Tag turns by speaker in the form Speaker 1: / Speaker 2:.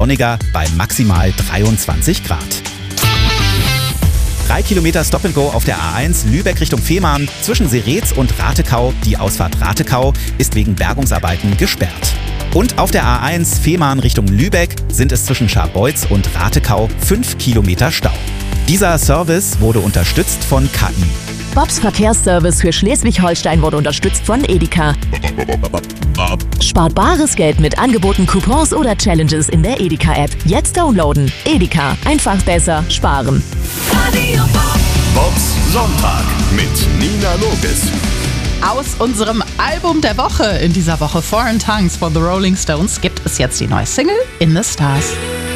Speaker 1: sonniger bei maximal 23 Grad. 3 Kilometer Stop and Go auf der A1 Lübeck Richtung Fehmarn zwischen Seretz und Ratekau. Die Ausfahrt Ratekau ist wegen Bergungsarbeiten gesperrt. Und auf der A1 Fehmarn Richtung Lübeck sind es zwischen Scharbeutz und Ratekau 5 Kilometer Stau. Dieser Service wurde unterstützt von KI.
Speaker 2: Bobs Verkehrsservice für Schleswig-Holstein wurde unterstützt von Edeka. Spart bares Geld mit Angeboten, Coupons oder Challenges in der Edeka-App. Jetzt downloaden. Edeka. Einfach besser sparen.
Speaker 3: Bobs Sonntag mit Nina Loges.
Speaker 4: Aus unserem Album der Woche in dieser Woche, Foreign Tongues von The Rolling Stones, gibt es jetzt die neue Single In the Stars.